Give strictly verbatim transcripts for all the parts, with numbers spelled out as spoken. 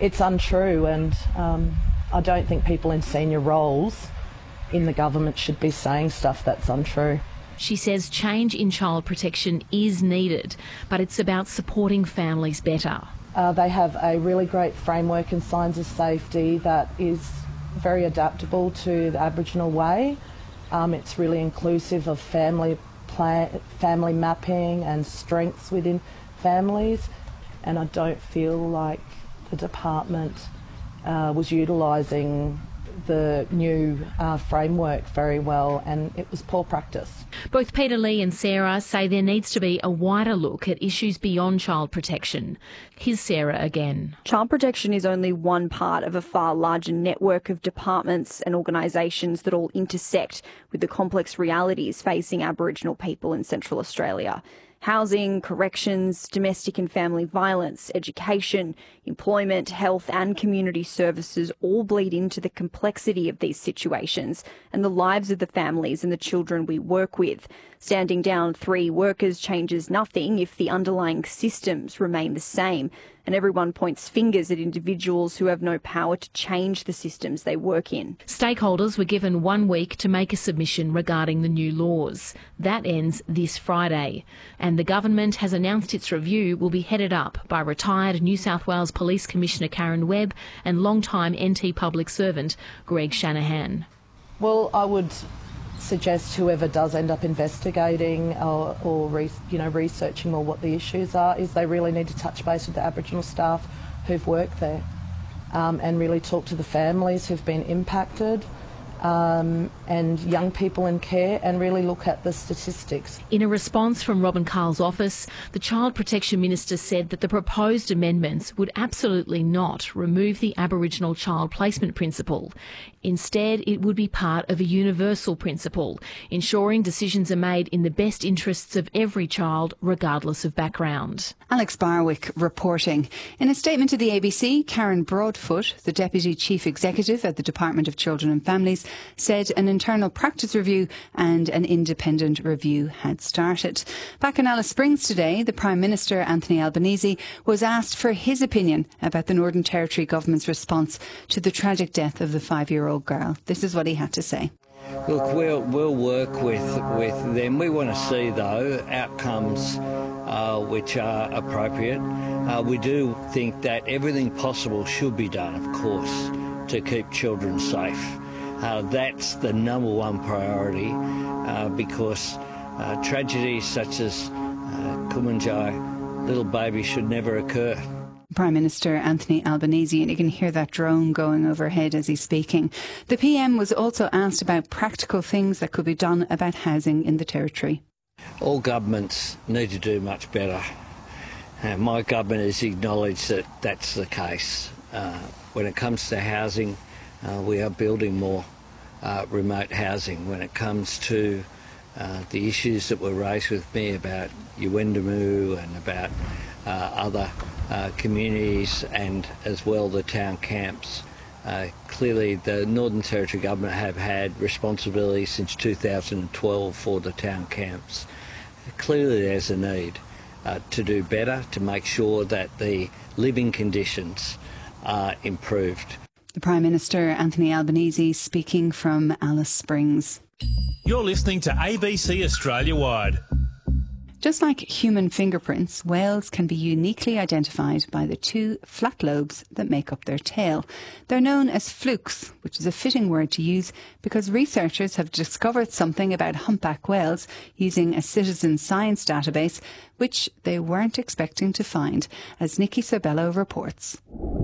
it's untrue, and um, I don't think people in senior roles in the government should be saying stuff that's untrue. She says change in child protection is needed, but it's about supporting families better. Uh, they have a really great framework in signs of safety that is very adaptable to the Aboriginal way. Um, it's really inclusive of family plan, family mapping and strengths within families, and I don't feel like the department uh, was utilising the new uh, framework very well, and it was poor practice. Both Peter Lee and Sarah say there needs to be a wider look at issues beyond child protection. Here's Sarah again. Child protection is only one part of a far larger network of departments and organisations that all intersect with the complex realities facing Aboriginal people in Central Australia. Housing, corrections, domestic and family violence, education, employment, health and community services all bleed into the complexity of these situations and the lives of the families and the children we work with. Standing down three workers changes nothing if the underlying systems remain the same, and everyone points fingers at individuals who have no power to change the systems they work in. Stakeholders were given one week to make a submission regarding the new laws. That ends this Friday, and the government has announced its review will be headed up by retired New South Wales Police Commissioner Karen Webb and long-time N T public servant Greg Shanahan. Well, I would suggest whoever does end up investigating or, or re, you know, researching more what the issues are, is they really need to touch base with the Aboriginal staff who've worked there um, and really talk to the families who've been impacted um, and young people in care, and really look at the statistics. In a response from Robin Carl's office, the Child Protection Minister said that the proposed amendments would absolutely not remove the Aboriginal child placement principle. Instead, it would be part of a universal principle, ensuring decisions are made in the best interests of every child, regardless of background. Alex Barwick reporting. In a statement to the A B C, Karen Broadfoot, the Deputy Chief Executive at the Department of Children and Families, said an internal practice review and an independent review had started. Back in Alice Springs today, the Prime Minister, Anthony Albanese, was asked for his opinion about the Northern Territory Government's response to the tragic death of the five-year-old girl. This is what he had to say. Look, we'll, we'll work with, with them. We want to see, though, outcomes uh, which are appropriate. Uh, we do think that everything possible should be done, of course, to keep children safe. Uh, that's the number one priority uh, because uh, tragedies such as uh, Kumanjai, little baby, should never occur. Prime Minister Anthony Albanese, and you can hear that drone going overhead as he's speaking. The P M was also asked about practical things that could be done about housing in the Territory. All governments need to do much better. Uh, my government has acknowledged that that's the case. Uh, when it comes to housing, uh, we are building more uh, remote housing. When it comes to uh, the issues that were raised with me about Yuendamu and about uh, other Uh, communities and as well the town camps. Uh, clearly the Northern Territory Government have had responsibility since two thousand twelve for the town camps. Clearly there's a need uh, to do better, to make sure that the living conditions are improved. The Prime Minister, Anthony Albanese, speaking from Alice Springs. You're listening to A B C Australia Wide. Just like human fingerprints, whales can be uniquely identified by the two flat lobes that make up their tail. They're known as flukes, which is a fitting word to use because researchers have discovered something about humpback whales using a citizen science database, which they weren't expecting to find, as Nikki Sobello reports.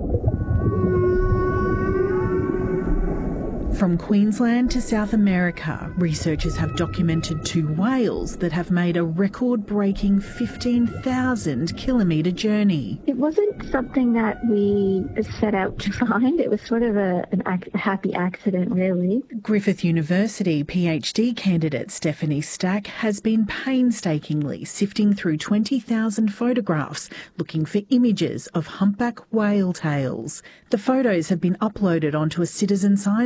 From Queensland to South America, researchers have documented two whales that have made a record-breaking fifteen thousand kilometre journey. It wasn't something that we set out to find. It was sort of a, an ac- a happy accident, really. Griffith University PhD candidate Stephanie Stack has been painstakingly sifting through twenty thousand photographs looking for images of humpback whale tails. The photos have been uploaded onto a citizen science platform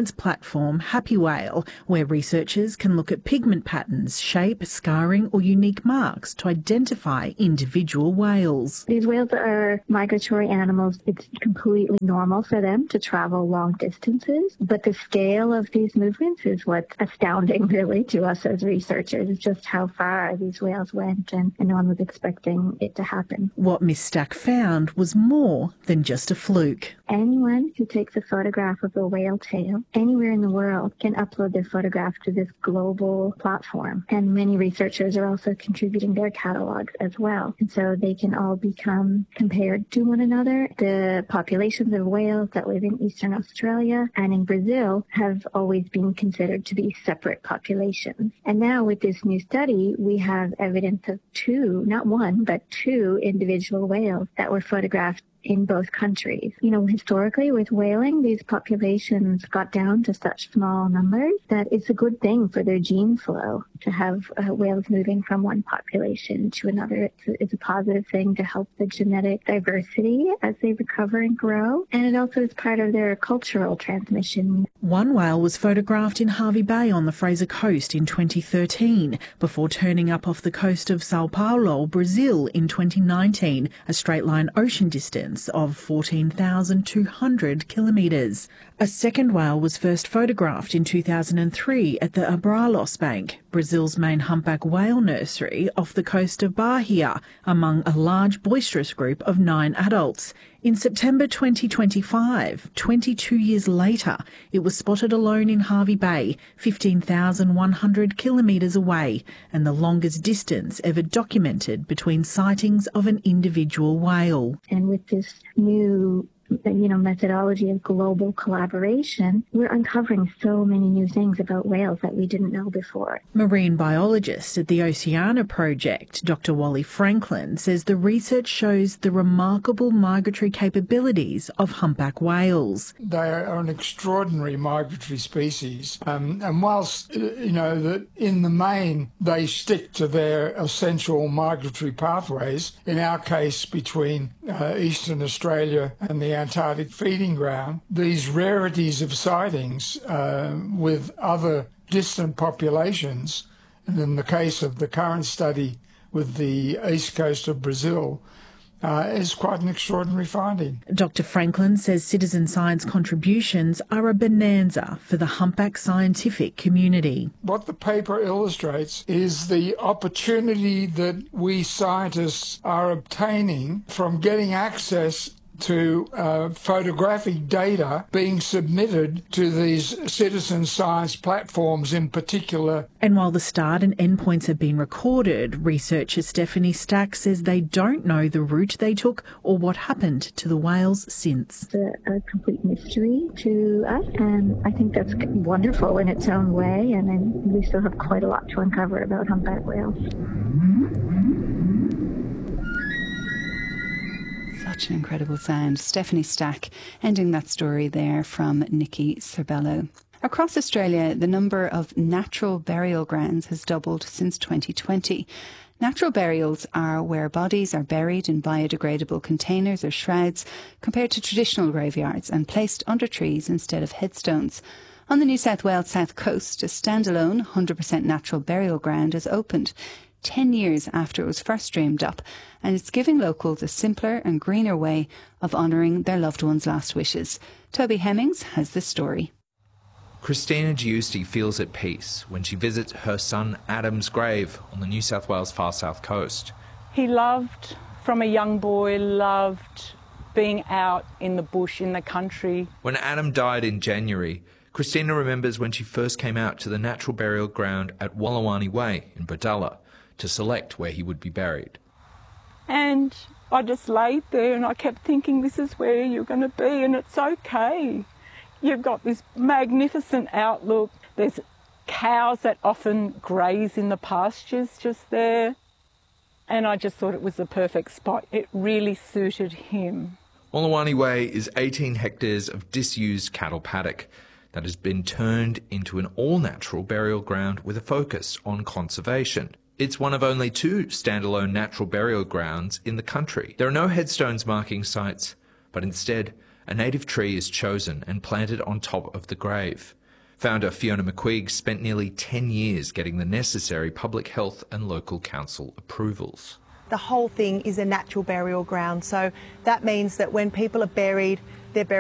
platform Happy Whale, where researchers can look at pigment patterns, shape, scarring or unique marks to identify individual whales. These whales are migratory animals. It's completely normal for them to travel long distances, but the scale of these movements is what's astounding really to us as researchers, just how far these whales went, and, and no one was expecting it to happen. What Miss Stack found was more than just a fluke. Anyone who takes a photograph of a whale tail anywhere in the world can upload their photograph to this global platform. And many researchers are also contributing their catalogs as well. And so they can all become compared to one another. The populations of whales that live in Eastern Australia and in Brazil have always been considered to be separate populations. And now with this new study, we have evidence of two, not one, but two individual whales that were photographed in both countries. You know, historically with whaling, these populations got down to such small numbers that it's a good thing for their gene flow to have uh, whales moving from one population to another. It's a, it's a positive thing to help the genetic diversity as they recover and grow. And it also is part of their cultural transmission. One whale was photographed in Hervey Bay on the Fraser Coast in twenty thirteen, before turning up off the coast of Sao Paulo, Brazil in twenty nineteen, a straight-line ocean distance of fourteen thousand two hundred kilometres. A second whale was first photographed in two thousand three at the Abralos Bank, Brazil's main humpback whale nursery off the coast of Bahia, among a large boisterous group of nine adults. In September twenty twenty-five, twenty-two years later, it was spotted alone in Hervey Bay, fifteen thousand one hundred kilometres away, and the longest distance ever documented between sightings of an individual whale. And with this new you know, methodology of global collaboration, we're uncovering so many new things about whales that we didn't know before. Marine biologist at the Oceana Project, Doctor Wally Franklin, says the research shows the remarkable migratory capabilities of humpback whales. They are an extraordinary migratory species, um, and whilst, you know, that in the main they stick to their essential migratory pathways, in our case between uh, Eastern Australia and the Antarctic feeding ground, these rarities of sightings uh, with other distant populations, and in the case of the current study with the east coast of Brazil, Uh, is quite an extraordinary finding. Doctor Franklin says citizen science contributions are a bonanza for the humpback scientific community. What the paper illustrates is the opportunity that we scientists are obtaining from getting access to uh, photographic data being submitted to these citizen science platforms in particular. And while the start and end points have been recorded, researcher Stephanie Stack says they don't know the route they took or what happened to the whales since. It's a, a complete mystery to us, and I think that's wonderful in its own way, and then we still have quite a lot to uncover about humpback whales. Such an incredible sound. Stephanie Stack ending that story there from Nikki Cerbello. Across Australia, the number of natural burial grounds has doubled since twenty twenty. Natural burials are where bodies are buried in biodegradable containers or shrouds, compared to traditional graveyards, and placed under trees instead of headstones. On the New South Wales South Coast, a standalone one hundred percent natural burial ground has opened ten years after it was first dreamed up, and it's giving locals a simpler and greener way of honouring their loved ones' last wishes. Toby Hemmings has this story. Christina Giusti feels at peace when she visits her son Adam's grave on the New South Wales far south coast. He loved, from a young boy, loved being out in the bush, in the country. When Adam died in January, Christina remembers when she first came out to the natural burial ground at Wallawani Way in Bradalla to select where he would be buried. And I just laid there and I kept thinking, this is where you're going to be, and it's okay. You've got this magnificent outlook. There's cows that often graze in the pastures just there. And I just thought it was the perfect spot. It really suited him. Wallawani Way is eighteen hectares of disused cattle paddock that has been turned into an all-natural burial ground with a focus on conservation. It's one of only two standalone natural burial grounds in the country. There are no headstones marking sites, but instead a native tree is chosen and planted on top of the grave. Founder Fiona McQuigg spent nearly ten years getting the necessary public health and local council approvals. The whole thing is a natural burial ground, so that means that when people are buried, they're buried